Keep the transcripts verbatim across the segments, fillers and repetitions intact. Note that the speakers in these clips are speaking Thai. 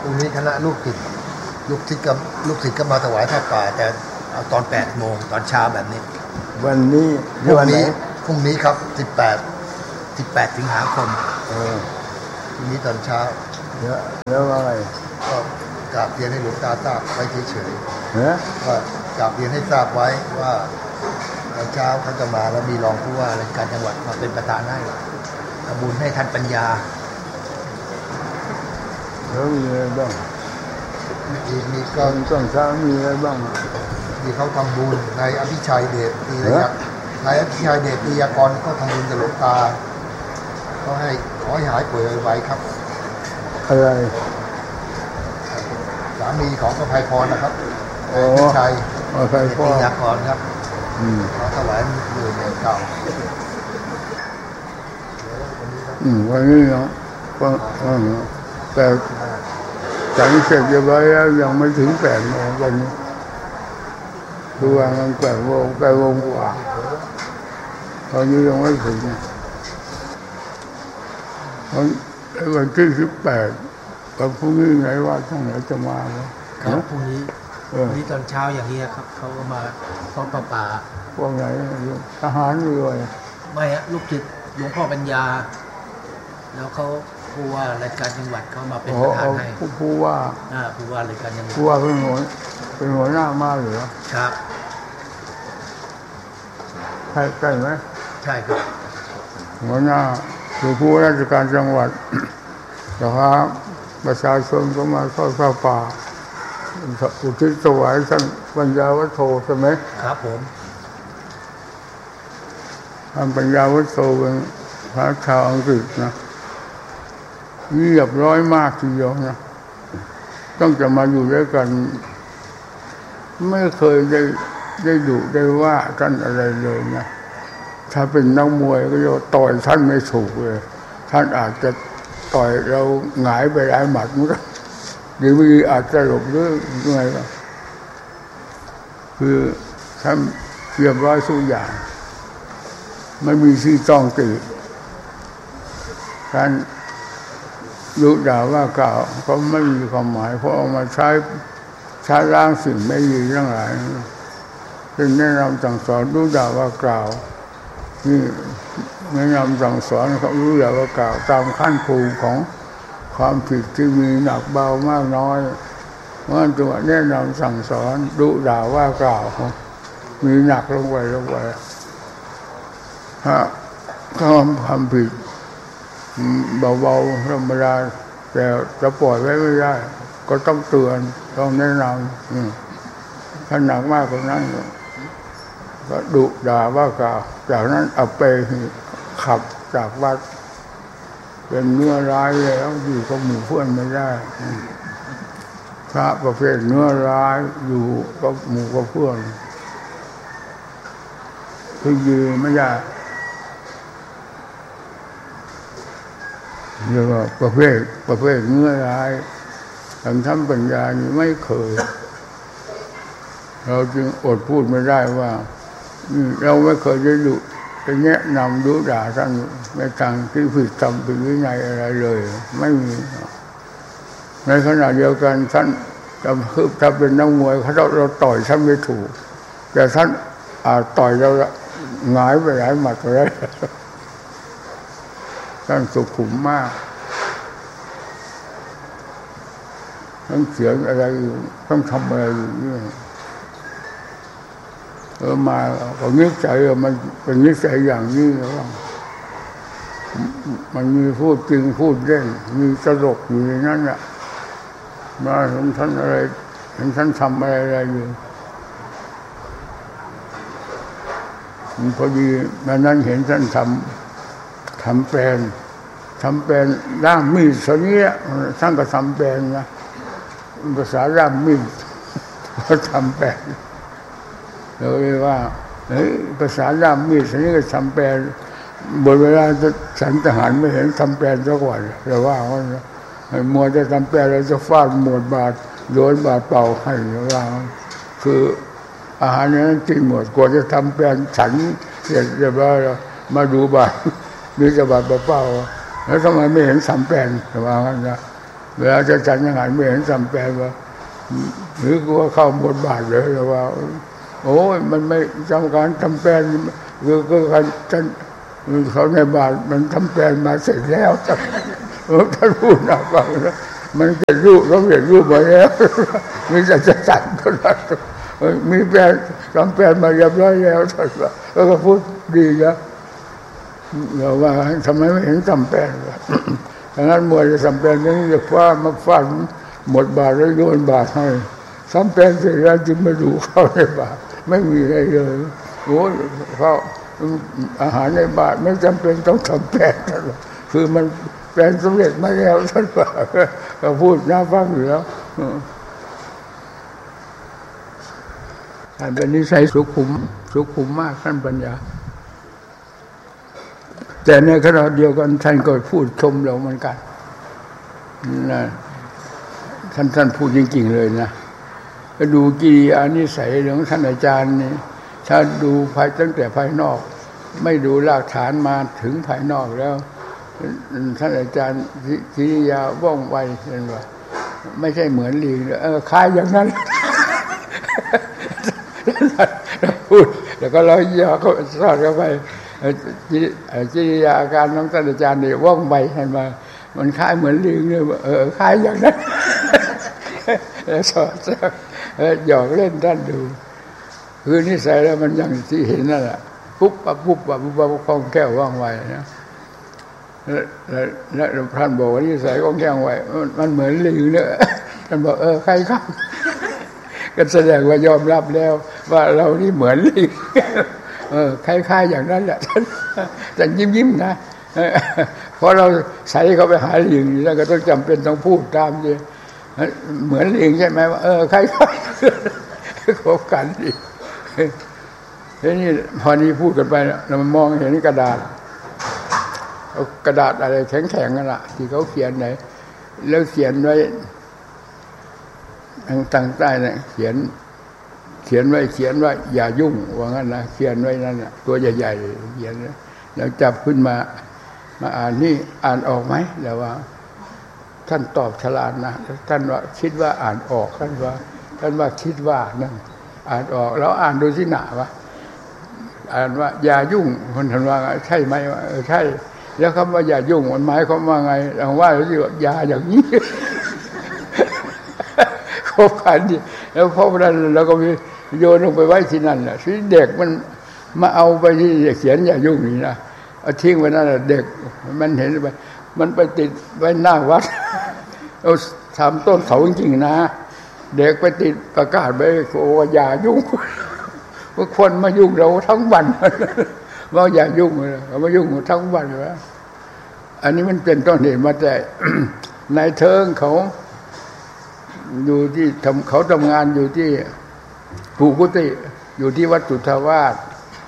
พรุ่งนี้คณะลูกศิษย์ลูกศิษย์กับลูกศิษย์ก็มาถวายผ้าป่าแต่เอาตอนแปดโมงตอนเช้าแบบนี้วันนี้พรุ่งนี้พรุ่งนี้ครับสิบแปดสิบแปดสิงหาคมเออพรุ่งนี้ตอนเช้าเดี๋ยวแล้วอะไรก็กราบเรียนให้หลวงตาทราบไว้เฉยๆนะว่ากราบเรียนให้ทราบไว้ว่าตอนเช้าเขาจะมาแล้วมีรองผู้ว่าราชการจังหวัดมาเป็นประธานให้ทำบุญให้ท่านปัญญาแล้วมีอะไรบ้างมีมีก็ต้นเช้ามีอะไรบ้างมีเขาทำบุญในอภิชัยเดชปีระยะในอภิชัยเดชปียากรก็ทำบุญกับหลวงตาก็ให้ขอให้หายป่วยไวๆครับอะไรสามีของพระภัยพรนะครับอภิชัยปียากรครับเขาถวายหมื่นเก่าอืมวันนี้เนาะก็แต่ฉันเสร็จเรียบร้อยแล้วยังไม่ถึงแปดโมงวันนี้ดูว่ามันแปดโมงแปดโมงกว่าตอนนี้ยังไม่ถึงวันวันที่สิบแปดวันพรุ่งนี้ไงว่าช่างไหนจะมาครับพรุ่งนี้พรุ่งนี้ตอนเช้าอย่างนี้ครับเขาก็มาทอดผ้าป่าพวกไหนทหารเลยไม่ฮะลูกศิษย์หลวงพ่อปัญญาแล้วเขาผู้ว่าราชการจังหวัดเขามาเป็นประธานให้ผู้ว่าอ่าผู้ว่าราชการจังหวัดผู้ว่าเป็นหัวเป็นหัวหน้ามาหรือครับใช่ใช่ไหมใช่ครับหัวหน้าคือผู้ว่าราชการจังหวัดนะครับประชาชนก็มาทอดผ้าป่าอุทิศถวายท่านปัญญาวัฒโธใช่ไหมครับผมท่านปัญญาวัฒโธเป็นพระชาวอังกฤษนะเรียบร้อยมากทีเดียวนะต้องจะมาอยู่ด้วยกันไม่เคยได้ได้ดุได้ว่าท่านอะไรเลยนะถ้าเป็นนักมวยก็จะต่อยท่านไม่ถูกเลยท่านอาจจะต่อยเราหงายไปหลายหมัดมั้งหรือมีอาจจะหลบหรือยังไงก็คือท่านเรียบร้อยทุกอย่างไม่มีที่ต้องติท่านดุด่าว่ากล่าวก็ไม่มีความหมายเพราะเอามาใช้ใช้ล้างสิ่งไม่ดีทั้งหลายเป็นแนะนำสั่งสอนดุด่าว่ากล่าวนี่แนะนำสั่งสอนเขาดุด่าว่ากล่าวตามขั้นภูมิของความผิดที่มีหนักเบามากน้อยเมื่อตัวแนะนำสั่งสอนดุด่าว่ากล่าวมีหนักลงไปลงไปฮะความความผิดเบาๆธรรมดาแต่จะปล่อยไว้ไม่ได้ก็ต้องเตือนต้องแนะนำถ้าหนักมากกว่านั้นก็ดุด่าว่ากล่าวจากนั้นเอาไปขับจากวัดเป็นเนื้อร้ายแล้วอยู่กับหมู่เพื่อนไม่ได้พระประเภทเนื้อร้ายอยู่กับหมู่กับเพื่อนคือยืนไม่ได้เรียกว่าประเภทประเภทเนื้อร้ายทางท่านปัญญานี่ไม่เคยเราจึงอดพูดไม่ได้ว่าเราไม่เคยได้ดุไปแนะนำดุด่าท่านในทางที่ผิดธรรมผิดวินัยอะไรเลยไม่มีในขณะเดียวกันท่านจะคือถ้าเป็นนักมวยเขาเราต่อยท่านไม่ถูกแต่ท่านอาจต่อยเราหงายไปหลายหมัดเลยท่านสุขุมมากท่านเขียนอะไรอยู่ต้องทำอะไรอยู่นี่เออมาก็นิสัยมันเป็นนิสัยอย่างนี้นะว่ามันมีพูดจริงพูดเล่นมีตลกอยู่ในนั้นแหละมาเห็นท่านอะไรเห็นท่านทำอะไรอะไรอยู่มันพอดีวันนั้นเห็นท่านทำทำแปลนทำแปลนด้ามมีดส่วนนี้ท่านก็ทำแปลนนะภาษาด้ามมีดเขาทำแปลนเราเรียกว่าเฮ้ยภาษาด้ามมีดส่วนนี้ก็ทำแปลนบนเวลาฉันทหารไม่เห็นทำแปลนสักวันแต่ว่าเขามัวจะทำแปลนเราจะฟาดหมดบาทโดนบาทเป่าให้ว่าคืออาหารนั้นกินหมดกว่าจะทำแปลนฉันเสร็จเรียบร้อยแล้วมาดูบาทมีจะบาทเปล่าแล้วทำไมไม่เห็นทำแปลนแต่ว่างั้นนะเวลาจะฉันยังไงไม่เห็นจำเป็นว่าหรือกูว่าเข้าบทบาทเลยว่าโอ้ยมันไม่จำการจำเป็นคือคือการท่านเขาในบาทมันจำเป็นมาเสร็จแล้วท่านพูดนะฟังนะมันจะรู้เราเห็นรู้มาแล้วมีแต่จะสั่นก็ได้มีแปลจำเป็นมาเรียบร้อยแล้วท่านว่าแล้วก็พูดดีนะเราว่าทำไมไม่เห็นจำเป็นดังนั้นมวยจะจำเป็นนี่จะฟาดมาฟาดหมดบาทแล้วโยนบาทให้จำเป็นเสร็จแล้วจึงมาดูเข้าในบาทไม่มีอะไรเลยโอ้เขาอาหารในบาทไม่จำเป็นต้องทำแปลงคือมันแปลงสำเร็จมาแล้วท่านว่าก็พูดน่าฟังอยู่แล้วท่านเป็นนิสัยสุขุมสุขุมมากท่านปัญญาแต่ในขณะเดียวกันท่านก็พูดชมเราเหมือนกันนะท่านท่านพูดจริงๆเลยนะก็ดูกิริยานิสัยของท่านอาจารย์นี่ถ้าดูภายตั้งแต่ภายนอกไม่ดูรากฐานมาถึงภายนอกแล้วท่านอาจารย์กิริยาว่องไวเห็นว่าไม่ใช่เหมือนลิงเออคล้ายอย่างนั้นพูดแล้วก็เราย่อเขาสอดเข้าไปกิริยาอาการของท่านอาจารย์นี่ว่องไวเห็นว่ามันคล้ายเหมือนลิงเลยเออคล้ายอย่างนั้นแล้วสอดหยอกเล่นท่านดูคือนิสัยแล้วมันอย่างที่เห็นนั่นแหละปุ๊บปั๊บปุ๊บปั๊บปุ๊บปั๊บคล่องแคล่วว่องไวนะแล้วแล้วท่านบอกว่านิสัยคล่องแคล่วไวมันเหมือนลิงเนี่ยท่านบอกเออใครครับก็แสดงว่ายอมรับแล้วว่าเรานี่เหมือนลิงเออคล้ายๆอย่างนั้นแหละท่านแต่ยิ้มๆนะเพราะเราใส่เข้าไปหาลิงแล้วก็ต้องจำเป็นต้องพูดตามเลยเหมือนลิงใช่ไหมว่าเออคล้ายๆคบกันดิทีนี้พอนี้พูดกันไปเรามองเห็นกระดาษกระดาษอะไรแข็งๆนั่นแหละที่เขาเขียนไหนแล้วเขียนไว้ทางทางใต้เนี่ยเขียนเขียนไว้เขียนว่าอย่ายุ่งว่างั้นนะเขียนไว้นั่นน่ะตัวใหญ่ๆเขียนแล้วจับขึ้นมามาอ่านนี่อ่านออกไหมแล้วว่าท่านตอบฉลาดนะท่านว่าคิดว่าอ่านออกท่านว่าท่านว่าคิดว่านั่นอ่านออกแล้วอ่านดูที่หนาวะอ่านว่าอย่ายุ่งคนท่านว่าใช่ไหมเออใช่แล้วคำว่าอย่ายุ่งมันหมายความว่าไงเราว่าเราสิว่าอย่าอย่างนี้คบกันดิแล้วพอนั้นเราก็มีโยนลงไปไว้ที่นั่นแหละที่เด็กมันมาเอาไปที่เขียนอย่ายุ่งนี่นะเอาทิ้งไว้นั่นแหละเด็กมันเห็นไปมันไปติดไว้หน้าวัดเอาทำต้นเขาจริงๆนะเด็กไปติดประกาศไว้โอ้อย่ายุ่งว่าคนมายุ่งเราทั้งวันว่าอย่ายุ่งเลยเขามายุ่งทั้งวันเลยอันนี้มันเป็นต้นเหตุมาแต่นายเทิงเขาอยู่ที่ทำเขาทำงานอยู่ที่ภูกุติอยู่ที่วัดสุทธาวาส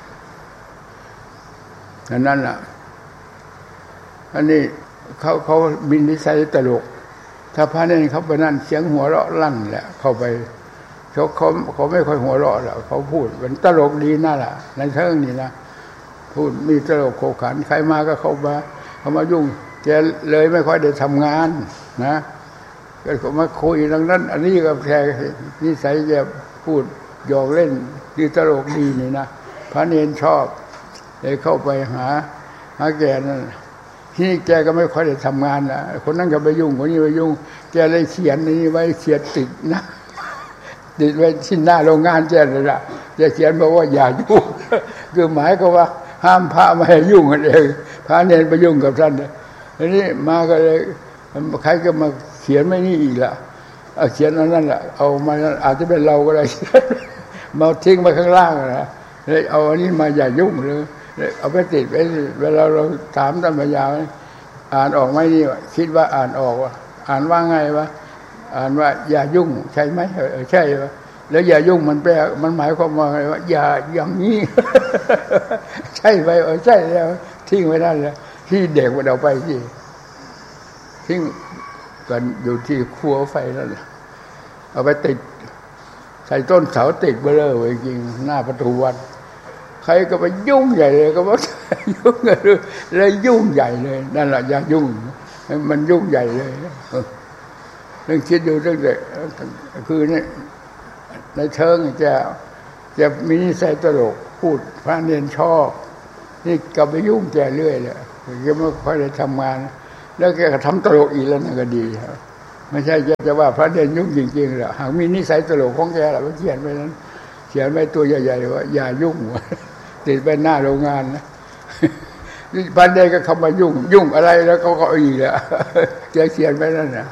อันนั้นล่ะอันนี้เขาเขาบินนิสัยตลกถ้าพระเนรเขาไปนั่นเสียงหัวเราะลั่นแหละเข้าไปเขาเขาเขาไม่ค่อยหัวเราะหรอกเขาพูดเป็นตลกดีนั่นแหละในเทิงนี่นะพูดมีตลกโขกขันใครมาก็เข้ามาเขามายุ่งแกเลยไม่ค่อยได้ทำงานนะก็เขามาคุยดังนั้นอันนี้ก็แค่นิสัยแกพูดหยอกเล่นดีตลกดีนี่นะพระเนรชอบเลยเข้าไปหาหาแกนั่นที่แกก็ไม่ค่อยได้ทำงานนะคนนั้นก็ไปยุ่งคนนี้ไปยุ่งแกเลยเขียนนี้ไว้เขียนติดนะติดไว้ที่หน้าโรงงานแกเลยล่ะแกเขียนบอกว่าอย่ายุ่งคือหมายก็ว่าห้ามพระไม่ให้ยุ่งกันเองพระเนรไปยุ่งกับท่านทีนี้มาก็เลยใครก็มาเขียนไม่นี่อีกละเอาเขียนอันนั้นแหละเอามาอาจจะเป็นเราก็ได้มาทิ้งไปข้างล่างนะเลยเอาอันนี้มาอย่ายุ่งเลยเอาไปติดไว้เวลาเราถามท่านปัญญาอ่านออกไหมนี่คิดว่าอ่านออกว่าอ่านว่าไงวะอ่านว่าอย่ายุ่งใช่ไหมเออใช่วะแล้วอย่ายุ่งมันแปลมันหมายความว่าไงว่าอย่าอย่างนี้ใช่ไปเออใช่แล้วทิ้งไว้นั่นแหละที่เด็กมันเอาไปที่ทิ้งกันอยู่ที่ขั้วไฟนั่นแหละเอาไปติดใส่ต้นเสาติดเบลอไว้จริงหน้าประตูวัดใครก็ไปยุ่งใหญ่เลยก็ว่ายุ่งเลยเลยยุ่งใหญ่เลยนั่นแหละอย่ายุ่งมันยุ่งใหญ่เลยเรื่องคิดดูตั้งแต่คือเนี่ยในเชิงจะจะมีนิสัยตลกพูดพระเนียนชอบนี่ก็ไปยุ่งแกเรื่อยเลยแกไม่ค่อยได้ทำงานแล้วแกก็ทำตลกอีกแล้วนั่นก็ดีครับไม่ใช่จะว่าพระเนียนยุ่งจริงๆหรอกหากมีนิสัยตลกของแกแหละเขียนไว้นั้นเขียนไว้ตัวใหญ่ๆว่าอย่ายุ่งติดไปหน้าโรงงานนะพระเนียนก็เข้ามายุ่งยุ่งอะไรแล้วเขาก็อีกแล้วแกเขียนไว้นั่นนะ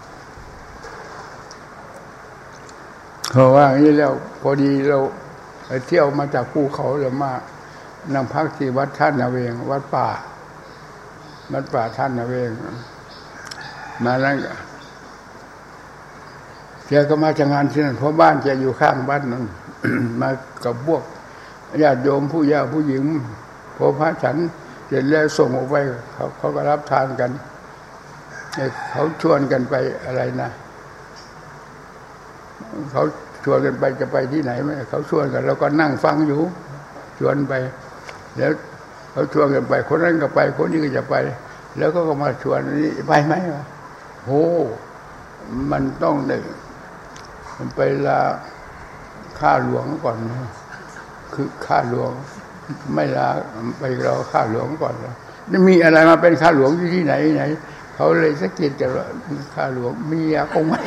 เพราะว่าอย่างนี้แล้วพอดีเราไปเที่ยวมาจากภูเขาเรามานั่งพักที่วัดท่านนาเวงวัดป่าวัดป่าท่านนาเวงมาแล้วแกก็มาจากงานที่นั่นเพราะบ้านแกอยู่ข้างบ้านนั้น มากับพวกญาติโยมผู้ยาผู้หญิงพอพระฉันเสร็จแล้วส่งออกไปเขาเขาก็รับทานกันเขาชวนกันไปอะไรนะเขาชวนกันไปจะไปที่ไหนไหมเขาชวนกันเราก็นั่งฟังอยู่ชวนไปแล้วเขาชวนกันไปคนนั้นก็ไปคนนี้ก็จะไปแล้วก็มาชวนนี่ไปไหมวะโอ้มันต้องได้มันไปลาข้าหลวงก่อนคือข้าหลวงไม่ลาไปรอข้าหลวงก่อนแล้วนี่มีอะไรมาเป็นข้าหลวงอยู่ที่ไหนไหนเขาเลยสะกิดกันว่าข้าหลวงมีอาคงไหม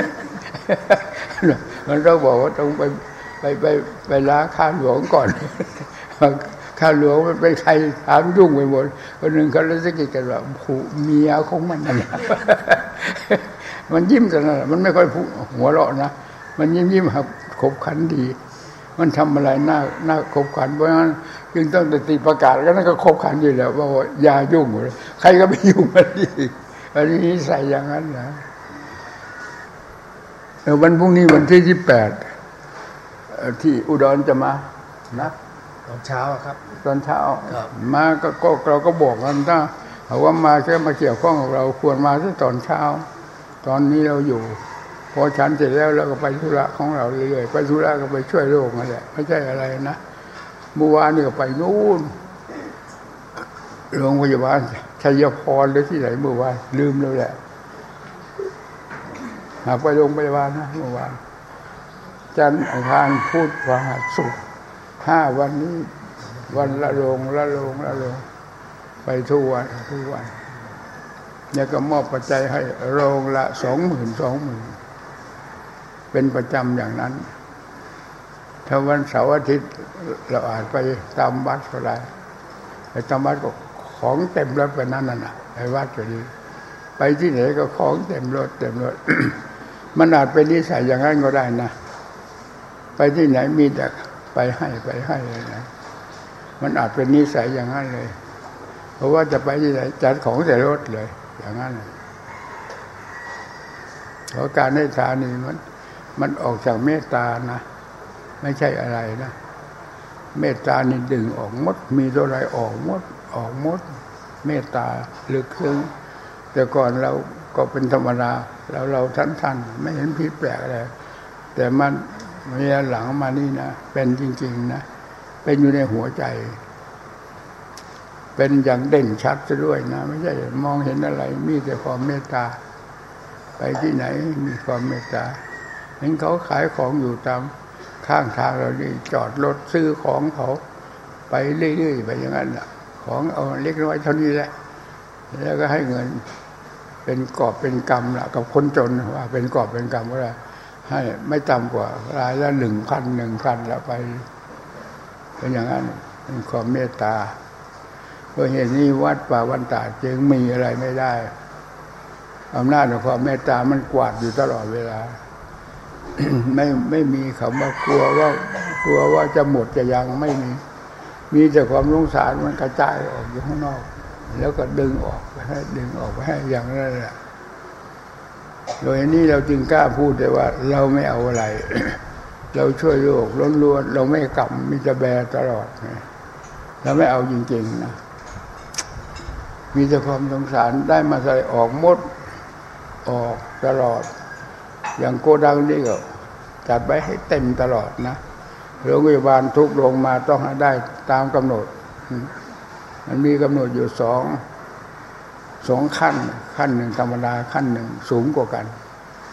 มันต้องบอกว่าต้องไปไปไปไปลาข้าหลวงก่อนข้าหลวงมันเป็นใครถามยุ่งไปหมดคนหนึ่งเขาเลยสะกิดกันว่าผู้เมียของมันนั่นมันยิ้มกันนะมันไม่ค่อยพูดหัวเราะนะมันยิ้มยิ้มครับขบขันดีมันทำอะไรน่าน่าขบขันเพราะงั้นจึงต้องติดประกาศก็นั่นก็ขบขันอยู่แล้วว่าอย่ายุ่งเลยใครก็ไม่ยุ่งมันดีอันนี้ใส่อย่างนั้นนะวันพรุ่งนี้วันที่ยี่สิบแปดที่อุดรจะมานะตอนเช้าครับตอนเช้ามาก็ก็เราก็บอกกันถ้าเอาว่ามาแค่มาเกี่ยวข้องกับเราควรมาที่ตอนเช้าตอนนี้เราอยู่พอฉันเสร็จแล้วเราก็ไปธุระของเราเรื่อยๆไปธุระก็ไปช่วยโลกนั่นแหละไม่ใช่อะไรนะเมื่อวานนี่ก็ไปนู่นโรงพยาบาลชัยพรหรือที่ไหนเมื่อวานลืมแล้วแหละหาไปโรงพยาบาลนะเมื่อวานจันทร์อังคารพุธพฤหัสศุกร์ห้าวันนี้วันละโรงละโรงละโรงไปทุกวันทุกวันเนี่ยก็มอบปัจจัยให้โรงละสองหมื่นสองหมื่นเป็นประจำอย่างนั้นถ้าวันเสาร์อาทิตย์เราอาจไปตามวัดก็ได้ไปตามวัดก็ของเต็มรถไปนั่นน่ะไปวัดก็ดีไปที่ไหนก็ของเต็มรถเต็มรถ มันอาจเป็นนิสัยอย่างนั้นก็ได้นะไปที่ไหนมีแต่ไปให้ไปให้เลยนะมันอาจเป็นนิสัยอย่างนั้นเลยเพราะว่าจะไปที่ไหนจัดของใส่รถเลยอย่างนั้นเพราะการให้ทานนี่มันมันออกจากเมตตานะไม่ใช่อะไรนะเมตตานี่ดึงออกหมดมีเท่าไรออกหมดออกหมดเมตตาลึกซึ้งแต่ก่อนเราก็เป็นธรรมดาแล้วเราท่านๆไม่เห็นผิดแปลกอะไรแต่มันมีหลังมานี่นะเป็นจริงๆนะเป็นอยู่ในหัวใจเป็นอย่างเด่นชัดซะด้วยนะไม่ใช่มองเห็นอะไรมีแต่ความเมตตาไปที่ไหนมีความเมตตาเห็นเขาขายของอยู่ตามข้างทางเรานี่จอดรถซื้อของเขาไปเรื่อยๆไปอย่างนั้นน่ะของเอาเล็กน้อยเท่านี้แหละแล้วก็ให้เงินเป็นกอบเป็นกำละกับคนจนว่าเป็นกอบเป็นกำก็ได้ให้ไม่ต่ำกว่ารายละหนึ่งพันหนึ่งพันแล้วไปเป็นอย่างนั้นเป็นความเมตตาเพราะเหตุนี้วัดป่าวันตาจึงมีอะไรไม่ได้อำนาจของความเมตตามันกวาดอยู่ตลอดเวลา ไม่ไม่มีคำว่ากลัวว่ากลัวว่าจะหมดจะยังไม่มีมีแต่ความสงสารมันกระจายออกอยู่ข้างนอกแล้วก็ดึงออกไปให้ดึงออกไปให้อย่างนั้นแหละโดยนี้เราจึงกล้าพูดได้ว่าเราไม่เอาอะไร เราช่วยโลกล้วนๆเราไม่กลับมีแต่แบตลอดเราไม่เอาจริงๆนะมีแต่ความสงสารได้มาใส่ออกหมดออกตลอดอย่างโกดังนี่ก็จัดไว้ให้เต็มตลอดนะโรงพยาบาลทุกโรงมาต้องให้ได้ตามกำหนดมันมีกำหนดอยู่สองสองขั้นขั้นหนึ่งธรรมดาขั้นหนึ่งสูงกว่ากัน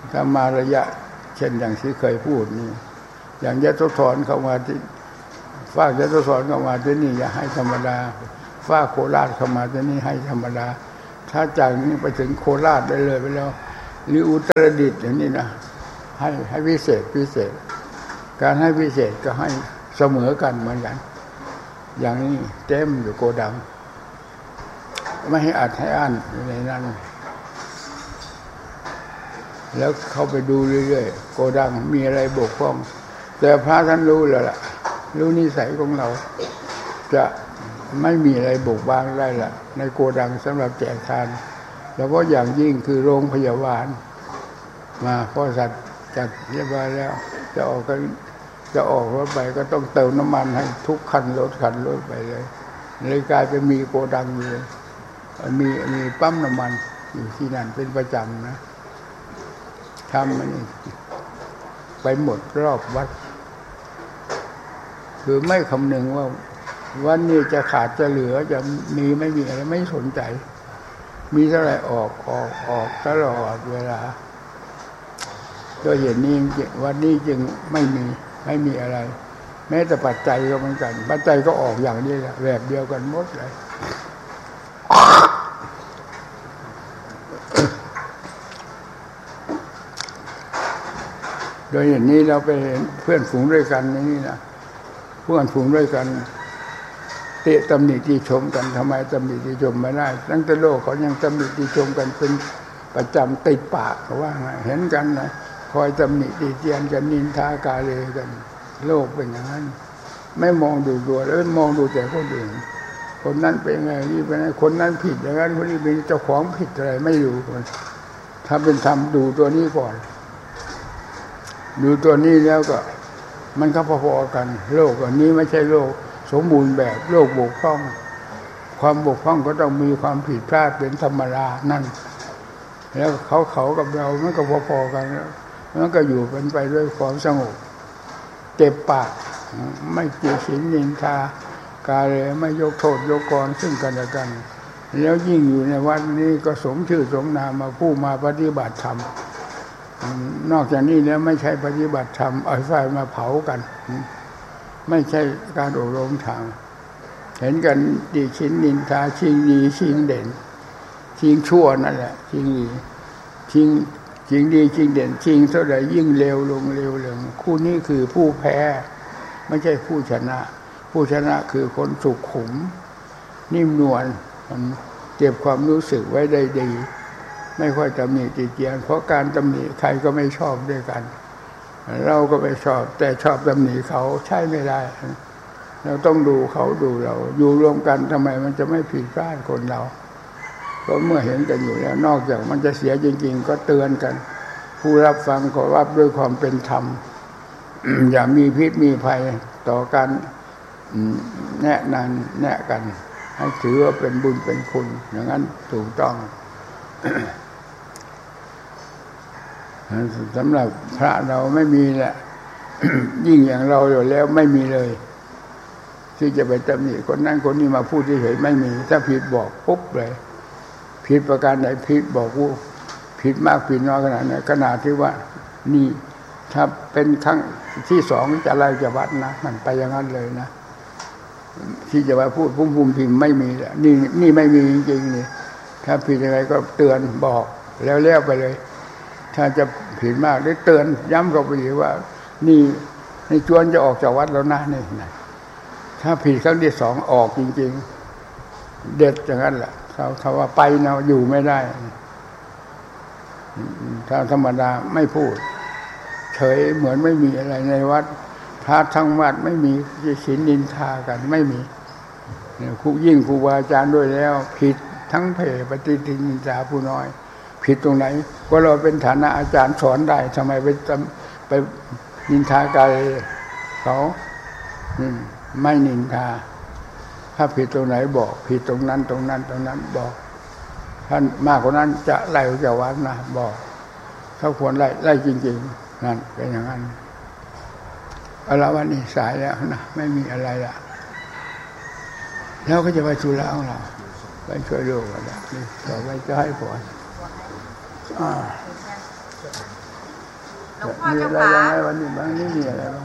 ถ้ามาระยะเช่นอย่างที่เคยพูดนี่อย่างยะโสธรเข้ามาที่ฝากยะโสธรเข้ามาที่นี่อย่าให้ธรรมดาฝากโคราชเข้ามาที่นี่ให้ธรรมดาถ้าจากนี้ไปถึงโคราชได้เลยไปแล้วหรืออุตรดิตถ์อย่างนี้นะให้ให้พิเศษพิเศษการให้พิเศษก็ให้เสมอกันเหมือนกันอย่างนี้เต็มอยู่โกดังไม่ให้อัดให้อั้นในนั้นแล้วเข้าไปดูเรื่อยๆโกดังมีอะไรบกพร่องแต่พระท่านรู้แล้วล่ะรู้นิสัยของเราจะไม่มีอะไรบกบางได้ละในโกดังสำหรับแจกทานแล้วก็อย่างยิ่งคือโรงพยาบาลมาเพราะสัตว์จัดเรียบร้อยแล้วจะออกกันจะออกรถไปก็ต้องเติมน้ำมันให้ทุกคันรถคันรถไปเลยเลยกลายเป็นมีโกดังเลยมีมีปั๊มน้ำมันอยู่ที่นั่นเป็นประจำนะทำมันไปหมดรอบวัดคือไม่คำนึงว่าวันนี้จะขาดจะเหลือจะมีไม่มีอะไรไม่สนใจมีเท่าไหร่ออกออกออกตลอดเวลาโดยเหตุนี้วันนี้จึงไม่มีไม่มีอะไรแม้แต่ปัจจัยก็เหมือนกันปัจจัยก็ออกอย่างนี้แหละแบบเดียวกันหมดเลยโดยอย่างนี้เราไปเห็นเพื่อนฝูงด้วยกันนี่นะเพื่อนฝูงด้วยกันเตะตำหนิติชมกันทำไมตำหนิติชมไม่ได้ตั้งแต่โลกเขายังตำหนิติชมกันเป็นประจำติดปากเขาว่าไงเห็นกันนะคอยตำหนิติเตียนกันนินทากาเลกันโลกเป็นอย่างนั้นไม่มองดูตัวแล้วมองดูแต่คนอื่นคนนั้นเป็นไงนี่เป็นไงคนนั้นผิดอย่างนั้นคนนี้เป็นเจ้าของผิดอะไรไม่รู้คนถ้าเป็นธรรมดูตัวนี้ก่อนดูตัวนี้แล้วก็มันก็พอๆกันโลกอันนี้ไม่ใช่โลกสมบูรณ์แบบโลกบกพร่องความบกพร่องก็ต้องมีความผิดพลาดเป็นธรรมดานั่นแล้วเขาเขากับเรามันก็พอๆกันมันก็อยู่กันไปด้วยความสงบเจ็บปากไม่เกลียดฉินนินทากาเลยไม่ยกโทษยกกรซึ่งกันและกันแล้วยิ่งอยู่ในวัดนี้ก็สมชื่อสมนามมาผู้มาปฏิบัติธรรมนอกจากนี้แล้วไม่ใช่ปฏิบัติธรรมเอาไฟมาเผากันไม่ใช่การอบรมธรรมเห็นกันดีชินนินทาชิงดีชิงเด่นชิงชั่วนั่นแหละชิงดีชิงชิงดีชิงเด่นชิงเท่าไหร่ยิ่งเร็วลงเร็วลงคู่นี้คือผู้แพ้ไม่ใช่ผู้ชนะผู้ชนะคือคนสุขุมนิ่มนวลเก็บความรู้สึกไว้ได้ดีไม่ค่อยตำหนิติเตียนเพราะการตำหนิใครก็ไม่ชอบด้วยกันเราก็ไม่ชอบแต่ชอบตำหนิเขาใช่ไม่ได้เราต้องดูเขาดูเราอยู่รวมกันทำไมมันจะไม่ผิดพลาดคนเราเพราะเมื่อเห็นกันอยู่แล้วนอกจากมันจะเสียจริงๆก็เตือนกันผู้รับฟังขอรับด้วยความเป็นธรรม อย่ามีพิษมีภัยต่อกันแนะนำแนะกันให้ถือว่าเป็นบุญเป็นคุณอย่างนั้นถูกต้อง สำหรับพระเราไม่มีแหละ ยิ่งอย่างเราอยู่แล้วไม่มีเลยที่จะไปตำหนิคนนั้นคนนี้มาพูดเฉยๆไม่มีถ้าผิดบอกปุ๊บเลยผิดประการใดผิดบอกว่าผิดมากผิดน้อยขนาดไหนขนาดที่ว่านี่ถ้าเป็นครั้งที่สองจะไล่จะวัดนะมันไปอย่างนั้นเลยนะที่จะมาพูดพุ่มพุ่มพิมพ์ไม่มีแล้วนี่นี่ไม่มีจริงๆนี่ถ้าผิดยังไงก็เตือนบอกแล้วเลี้ยวไปเลยถ้าจะผิดมากได้เตือนย้ำกับไปอีกว่านี่ในจวนจะออกจากวัดแล้วนะนี่นะถ้าผิดครั้งที่สองออกจริงๆเด็ดอย่างนั้นแหละเขาเขาว่าไปเนาะอยู่ไม่ได้ถ้าธรรมดาไม่พูดเฉยเหมือนไม่มีอะไรในวัดพระทั้งวัดไม่มีศีลนินทากันไม่มีครูยิ่งครูบาอาจารย์ด้วยแล้วผิดทั้งเพปฏิทินนินทาผู้น้อยผิดตรงไหนก็เราเป็นฐานะอาจารย์สอนได้ทำไมไปไปนินทากายเขาไม่นินทาถ้าผิดตรงไหนบอกผิดตรงนั้นตรงนั้นตรงนั้นบอกท่านมากกว่านั้นจะไล่จากวัดนะบอกเขาควรไล่ไล่จริงๆนั่นเป็นอย่างนั้นเอาละวันนี้สายแล้วนะไม่มีอะไรละแล้วก็จะไปธุระของเราไปช่วยลูกกันนี่ต่อไปจะให้ผลอ่าหลวงพ่อมีเจ้าอะไรขายังไงวันนี้บ้างนี่มีอะไรบ้าง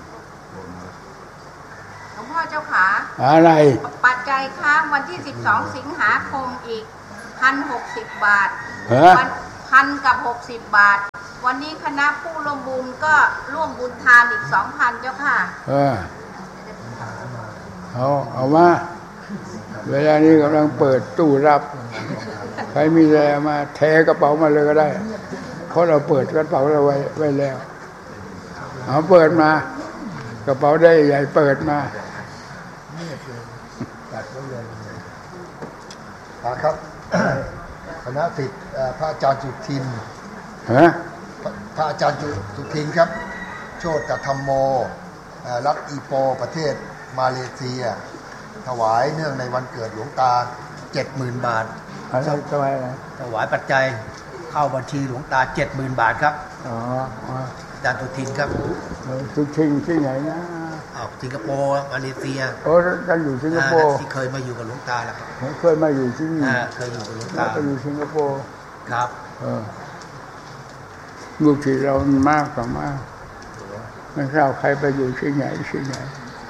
หลวงพ่อเจ้าขาอะไรปัจจัยค้างวันที่สิบสองสิงหาคมอีกพันหกสิบบาทฮะพันกับหกสิบบาทวันนี้คณะผู้ร่วมบุญก็ร่วมบุญทานอีกสองพันเจ้าค่ะเออเอาเอามาเวลานี้กำลังเปิดตู้รับใครมีอะไรมาแทกระเป๋ามาเลยก็ได้เพราะเราเปิดกระเป๋าเราไว้ไว้แล้วเอาเปิดมากระเป๋าได้ใหญ่เปิดมาจัดไว้เลยครับคณะศิษย์พระอาจารย์จุทินฮะพระอาจารย์จุทินครับโชติธรรมโมรัฐอีโปประเทศมาเลเซียถวายเนื่องในวันเกิดหลวงตา เจ็ดหมื่น บาทอะไรถวายอะไรถวายปัจจัยเข้าบัญชีหลวงตา เจ็ดหมื่น บาทครับอ๋ออาจารย์จุทินครับจุทินที่ไหนนะอ้าวสิงคโปร์มาเลเซียโอ้ท่านอยู่สิงคโปร์ที่เคยมาอยู่กับหลวงตาแล้วครับเคยมาอยู่ที่นี่เคยอยู่กับหลวงตาเคยอยู่สิงคโปร์ครับเออลูกศิษย์เรามากกว่ามากไม่ทราบใครไปอยู่ที่ไหนที่ไหน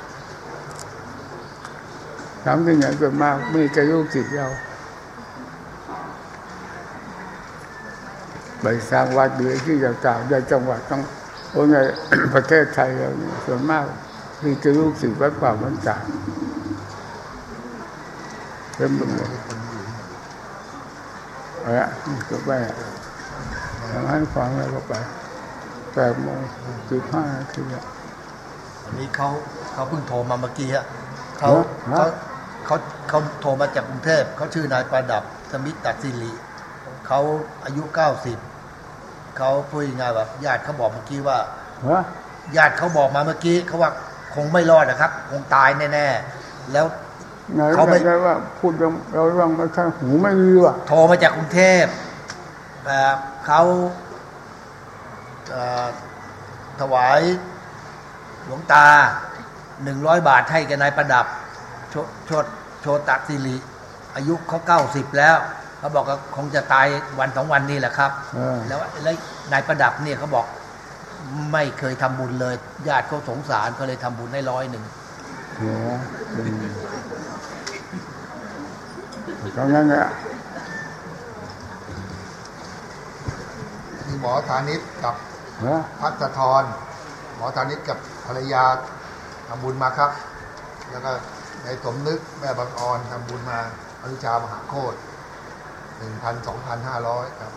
ถามที่ไหนก็มากมีแต่ลูกศิษย์เราไปสร้างวัดหรือที่ต่างๆในจังหวัดต้องโอ้ในประเทศไทยเราเนี่ยส่วนมากมีแต่ลูกศิษย์วัดป่าบ้านตาดเป็นแบบนี้เอาละก็ไปทำให้ฟังแล้วก็ไปแปดโมงสิบห้านาทีอ่ะวันนี้เขาเขาเพิ่งโทรมาเมื่อกี้อ่ะเขาเขาเขาเขาโทรมาจากกรุงเทพเขาชื่อนายประดับสมิตรตัดสิริเขาอายุเก้าสิบเขาพูดยังไงแบบญาติเขาบอกเมื่อกี้ว่าญาติเขาบอกมาเมื่อกี้เขาว่าคงไม่รอดนะครับคงตายแน่ๆแล้วเขาไม่ได้ว่าพูดเราเรื่องไม่ใช่หูไม่ดีว่ะโทรมาจากกรุงเทพเขาถวายหลวงตาหนึ่งร้อยบาทให้กับนายประดับโชโชโชตัดสิริอายุเขาเก้าสิบแล้วเขาบอกว่าคงจะตายวันสองวันนี้แหละครับแล้วแล้วนายประดับเนี่ยเขาบอกไม่เคยทำบุญเลยญาติเขาสงสารก็เลยทำบุญให้ร้อยหนึ่งตอนนั้นเนี่ยมีหมอธานิชกับพัฒธรหมอธานิชกับภรรยาทำบุญมาครับแล้วก็ในสมนึกแม่บางออนทำบุญมาอนุชามหาโคตรหนึ่งพันสองพันห้าร้อยครับ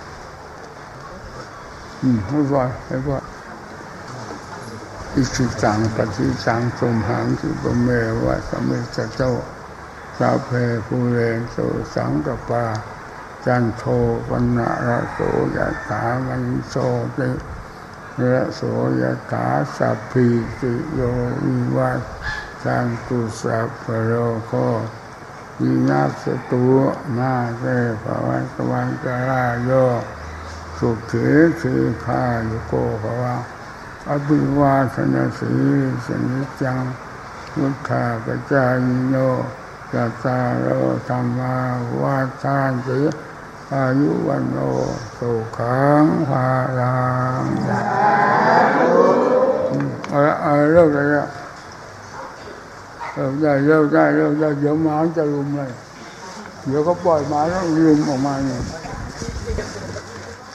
อืมให้ว่าให้ว่าอิสิตังปฏิสังสมหังสุปเมวะสมิจโตสาเพภูเรนโสสังกปาจันโทปนะระโสยถามันโสติระโสยถาสัพพิติโยวิวัตสันตุสัพพโรโควินาศตุมาเตภวันตวันตรายโยสุขีสีขายุโกภวะอภิวาทนาสีสนิจังมุทธาปจายโนจัตตารโอธรรมาวาทานติอายุวันโนสุขังภาลังเอาละเอาเลิกเลยละเลิกได้เลิกได้เลิกได้เดี๋ยวหมาจะลุมเลยเดี๋ยวก็ปล่อยหมาแล้วลุมออกมาเนี่ย